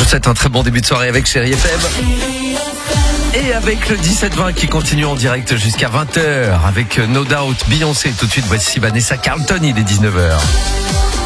souhaite un très bon début de soirée avec Chérie FM. Et avec le 17-20 qui continue en direct jusqu'à 20h avec No Doubt, Beyoncé. Tout de suite, voici Vanessa Carlton, il est 19h.